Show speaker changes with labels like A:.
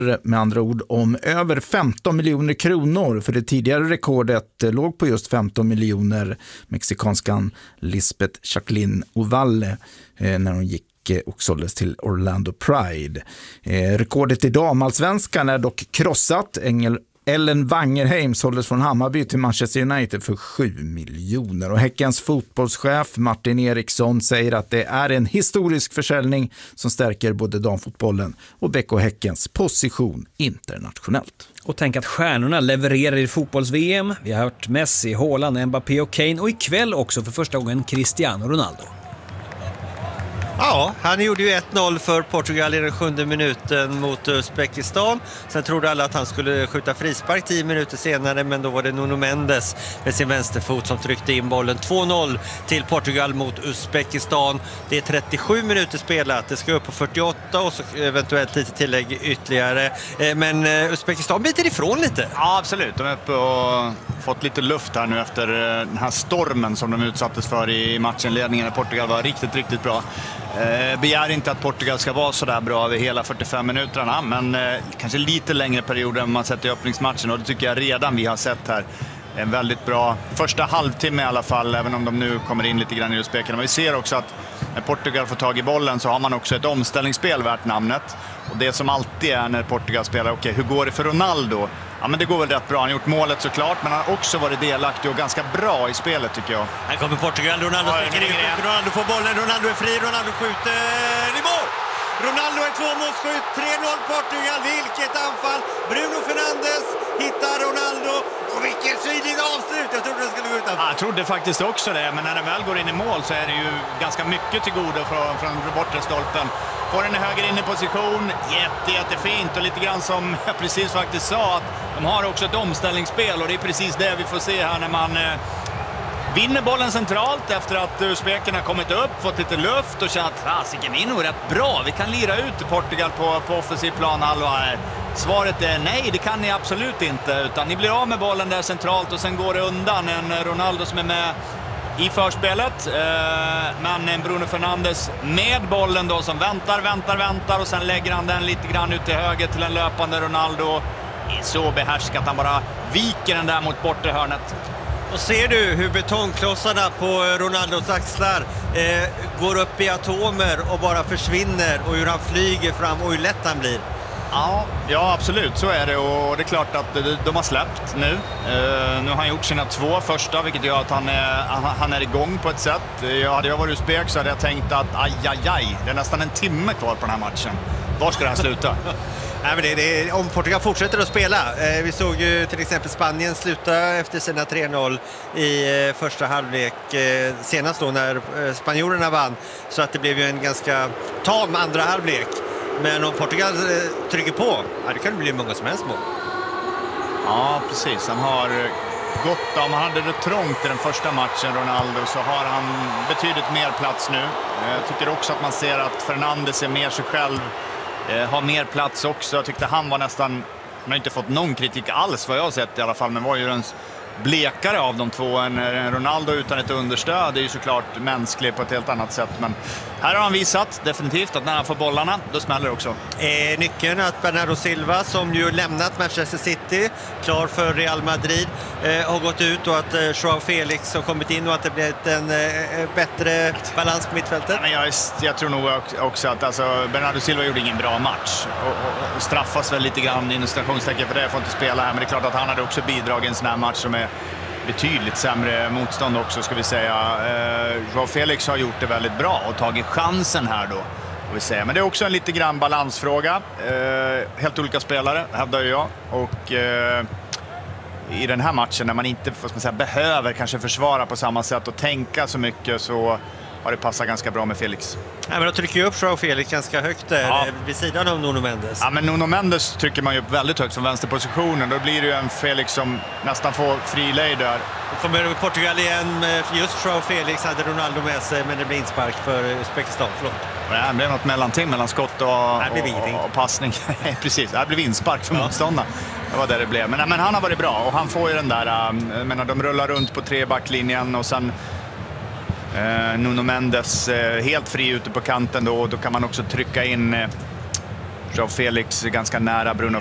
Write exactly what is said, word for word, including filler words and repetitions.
A: med andra ord om över femton miljoner kronor, för det tidigare rekordet låg på just femton miljoner, mexikanskan Lisbeth Jacqueline Ovalle eh, när hon gick och såldes till Orlando Pride. Eh, rekordet i damallsvenskan är dock krossat. Engel Ellen Wangerheim såldes från Hammarby till Manchester United för sju miljoner. Och Häckens fotbollschef Martin Eriksson säger att det är en historisk försäljning som stärker både damfotbollen och B K Häckens position internationellt.
B: Och tänk att stjärnorna levererar i fotbolls-V M. Vi har hört Messi, Haaland, Mbappé och Kane, och ikväll också för första gången Cristiano Ronaldo.
C: Ja, han gjorde ju ett noll för Portugal i den sjunde minuten mot Uzbekistan. Sen trodde alla att han skulle skjuta frispark tio minuter senare, men då var det Nuno Mendes med sin vänsterfot som tryckte in bollen. två noll till Portugal mot Uzbekistan. Det är trettiosju minuter spelat. Det ska upp på fyrtioåtta och så eventuellt lite tillägg ytterligare. Men Uzbekistan biter ifrån lite.
D: Ja, absolut. De är uppe och fått lite luft här nu efter den här stormen som de utsattes för i matchenledningen när Portugal var riktigt, riktigt bra. Eh, begär inte att Portugal ska vara så där bra över hela fyrtiofem minuterna, men eh, kanske lite längre perioder än man sett i öppningsmatchen, och det tycker jag redan vi har sett här. En väldigt bra första halvtimme i alla fall, även om de nu kommer in lite grann i Uzbekistan. Vi ser också att när Portugal får tag i bollen så har man också ett omställningsspel värt namnet. Och det som alltid är när Portugal spelar, okej, okay, hur går det för Ronaldo? Ja, men det går väl rätt bra. Han har gjort målet såklart, men han har också varit delaktig och ganska bra i spelet tycker jag.
C: Här kommer Portugal, Ronaldo sticker in, Ronaldo får bollen, Ronaldo är fri, Ronaldo skjuter i mål! Ronaldo är tvåmålsskytt, tre noll Portugal, vilket anfall! Bruno Fernandes hittar Ronaldo, och vilket sydligt avslut! Jag trodde den skulle gå utanför.
D: Ja, jag trodde faktiskt också det, men när den väl går in i mål så är det ju ganska mycket till godo från, från bortre stolpen. Får den i höger in i position, jätte, jättefint, och lite grann som jag precis faktiskt sa, att de har också ett omställningsspel, och det är precis det vi får se här när man eh, vinner bollen centralt efter att uzbekerna kommit upp, fått lite luft och känner att fasiken, vi är nog rätt bra, vi kan lira ut Portugal på, på offensiv plan halva. Svaret är nej, det kan ni absolut inte, utan ni blir av med bollen där centralt och sen går det undan en Ronaldo som är med i förspelet, men Bruno Fernandes med bollen då som väntar, väntar, väntar, och sen lägger han den lite grann ut till höger till en löpande Ronaldo. Det är så behärskat, han bara viker den där mot bortre hörnet.
C: Och ser du hur betongklossarna på Ronaldos axlar eh, går upp i atomer och bara försvinner, och hur han flyger fram och hur lätt han blir.
D: Ja, ja, absolut, så är det, och det är klart att de har släppt nu. Uh, nu har han gjort sina två första, vilket gör att han är, han är igång på ett sätt. Jag hade jag varit uzbek så hade jag tänkt att aj, aj, aj, det är nästan en timme kvar på den här matchen. Var ska det här sluta?
C: Nej, men det, det, om Portugal fortsätter att spela. Eh, vi såg ju till exempel Spanien sluta efter sina tre noll i eh, första halvlek. Eh, senast då när eh, spanjorerna vann. Så att det blev ju en ganska tam andra halvlek. Men om Portugal eh, trycker på, ja, det kan det bli många som helst mål.
D: Ja, precis. Han har gått, om han hade det trångt i den första matchen, Ronaldo, så har han betydligt mer plats nu. Jag tycker också att man ser att Fernandes är mer sig själv. Har mer plats också. Jag tyckte han var nästan, han har inte fått någon kritik alls vad jag har sett i alla fall, men var ju den blekare av de två. En Ronaldo utan ett understöd är ju såklart mänsklig på ett helt annat sätt, men här har han visat definitivt att när han får bollarna, då smäller det också.
C: Eh, nyckeln att Bernardo Silva, som ju lämnat Manchester City, klar för Real Madrid, eh, har gått ut, och att eh, Joao Felix har kommit in, och att det blivit en eh, bättre balans på mittfältet.
D: Ja, men jag, jag tror nog också att alltså, Bernardo Silva gjorde ingen bra match och, och, och straffas väl lite grann i stationstecken för det, får inte spela här, men det är klart att han hade också bidragit i en sån här match som är betydligt sämre motstånd också, ska vi säga. Eh, Joao Felix har gjort det väldigt bra och tagit chansen här då, får vi säga. Men det är också en lite grann balansfråga. Eh, helt olika spelare, hävdar jag. Och eh, i den här matchen, när man inte får man säga, behöver kanske försvara på samma sätt och tänka så mycket, så har det passat ganska bra med Felix.
C: Ja, men då trycker ju upp Joao Felix ganska högt där, ja, vid sidan av Nuno Mendes.
D: Ja, men Nuno Mendes trycker man ju upp väldigt högt från vänsterpositionen. Då blir det ju en Felix som nästan får frilej där.
C: Då kommer Portugal igen med just Joao Felix, hade Ronaldo med sig, men det blir inspark för Uzbekistan. Förlåt.
D: Ja, det blev något mellanting mellan skott och, och, och passning. Precis, det blev inspark för ja. motståndaren. Det var där det blev. Men, men han har varit bra, och han får ju den där, menar, de rullar runt på tre backlinjen, och sen Eh, Nuno Mendes eh, helt fri ute på kanten då, och då kan man också trycka in eh, João Felix ganska nära Bruno